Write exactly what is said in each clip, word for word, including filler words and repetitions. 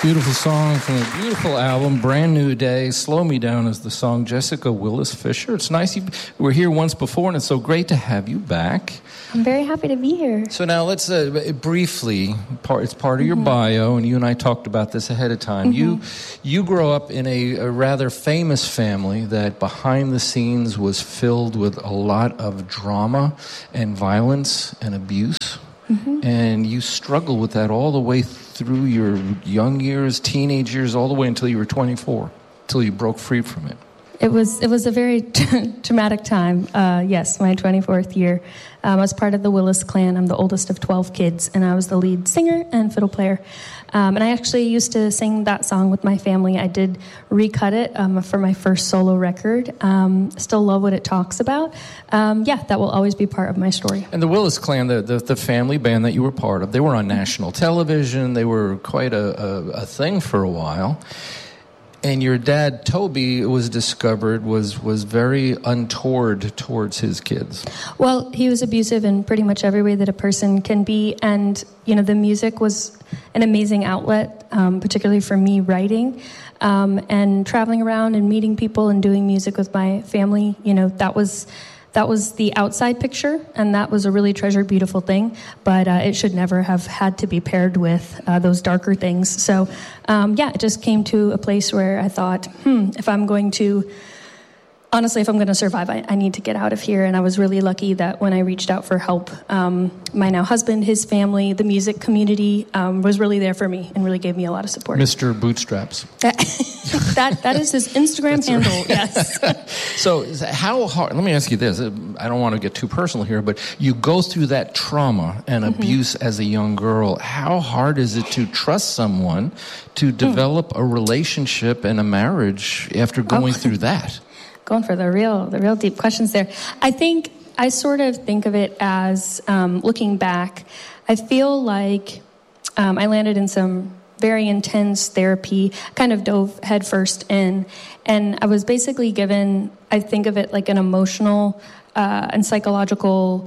Beautiful song from a beautiful album, Brand New Day. Slow Me Down is the song. Jessica Willis Fisher. It's nice you were here once before, and it's so great to have you back. I'm very happy to be here. So now let's uh, briefly, part, it's part of your mm-hmm. bio, and you and I talked about this ahead of time. Mm-hmm. You you grow up in a, a rather famous family that behind the scenes was filled with a lot of drama and violence and abuse. Mm-hmm. And you struggled with that all the way through your young years, teenage years, all the way until you were twenty-four, until you broke free from it. It was it was a very t- traumatic time. Uh, yes, my twenty-fourth year. Um, I was part of the Willis clan. I'm the oldest of twelve kids, and I was the lead singer and fiddle player. Um, and I actually used to sing that song with my family. I did recut it um, for my first solo record. Um, still love what it talks about. Um, yeah, that will always be part of my story. And the Willis clan, the, the, the family band that you were part of, they were on national television. They were quite a, a, a thing for a while. And your dad, Toby, was discovered, was was very untoward towards his kids. Well, he was abusive in pretty much every way that a person can be. And, you know, the music was an amazing outlet, um, particularly for me writing. Um, and traveling around and meeting people and doing music with my family, you know, that was... That was the outside picture, and that was a really treasured, beautiful thing, but uh, it should never have had to be paired with uh, those darker things. So, um, yeah, it just came to a place where I thought, hmm, if I'm going to, honestly, if I'm going to survive, I, I need to get out of here. And I was really lucky that when I reached out for help, um, my now husband, his family, the music community um, was really there for me and really gave me a lot of support. Mister Bootstraps. That that, that is his Instagram handle, right. Yes. So how hard, let me ask you this, I don't want to get too personal here, but you go through that trauma and mm-hmm. abuse as a young girl. How hard is it to trust someone to develop mm. a relationship and a marriage after going oh. through that? Going for the real, the real deep questions there. I think I sort of think of it as um, looking back. I feel like um, I landed in some very intense therapy, kind of dove headfirst in, and I was basically given, I think of it like an emotional uh, and psychological.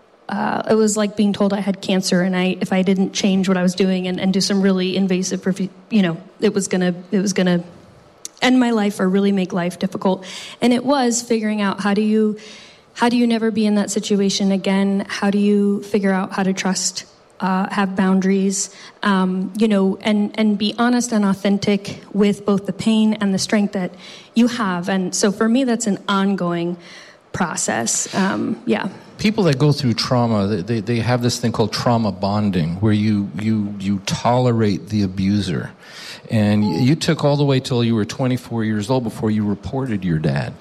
Uh, it was like being told I had cancer, and I, if I didn't change what I was doing and, and do some really invasive, you know, it was gonna, it was gonna. end my life or really make life difficult. And it was figuring out how do you how do you never be in that situation again? How do you figure out how to trust, uh, have boundaries, um, you know, and, and be honest and authentic with both the pain and the strength that you have. And so for me, that's an ongoing process. Um, yeah. People that go through trauma, they, they have this thing called trauma bonding, where you, you, you tolerate the abuser. And you took all the way till you were twenty-four years old before you reported your dad.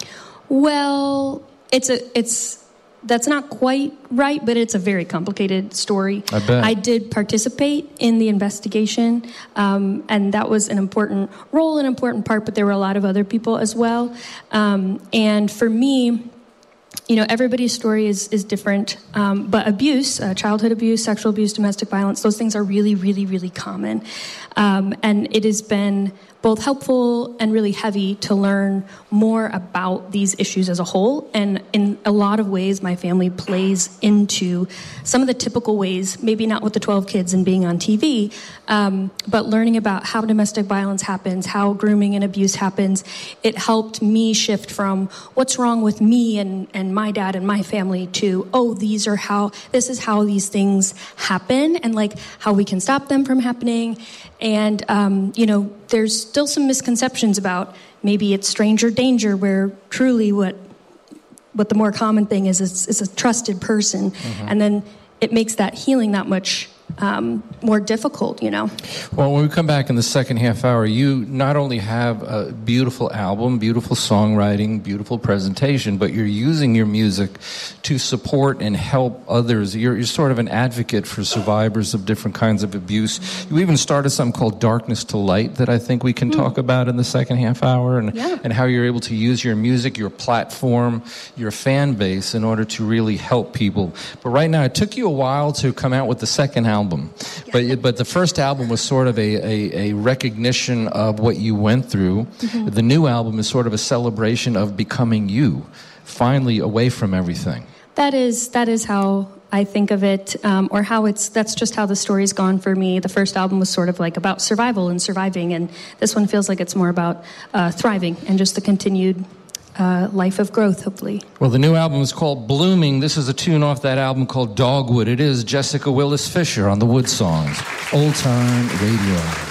Well, it's a it's that's not quite right, but it's a very complicated story. I bet. I did participate in the investigation, um, and that was an important role, an important part, but there were a lot of other people as well. Um, and for me, you know, everybody's story is, is different, um, but abuse, uh, childhood abuse, sexual abuse, domestic violence, those things are really, really, really common. Um, and it has been both helpful and really heavy to learn more about these issues as a whole. And in a lot of ways, my family plays into some of the typical ways, maybe not with the twelve kids and being on T V, um, but learning about how domestic violence happens, how grooming and abuse happens. It helped me shift from what's wrong with me and, and my dad and my family to, oh, these are how, this is how these things happen, and like how we can stop them from happening. And, um, you know, there's still some misconceptions about maybe it's stranger danger, where truly what what the more common thing is is, is a trusted person. Mm-hmm. And then it makes that healing that much um, more difficult, you know. Well, when we come back in the second half hour, you not only have a beautiful album, beautiful songwriting, beautiful presentation, but you're using your music to support and help others. You're, you're sort of an advocate for survivors of different kinds of abuse. You even started something called Darkness to Light that I think we can mm. talk about in the second half hour, and, yeah. and how you're able to use your music, your platform, your fan base in order to really help people. But right now, it took you a while to come out with the second album. Album. But but the first album was sort of a, a, a recognition of what you went through. Mm-hmm. The new album is sort of a celebration of becoming you, finally away from everything. That is that is how I think of it, um, or how it's, that's just how the story's gone for me. The first album was sort of like about survival and surviving, and this one feels like it's more about uh, thriving and just the continued uh, life of growth, hopefully. Well, the new album is called Blooming. This is a tune off that album called Dogwood. It is Jessica Willis Fisher on the Wood Songs. Old Time Radio.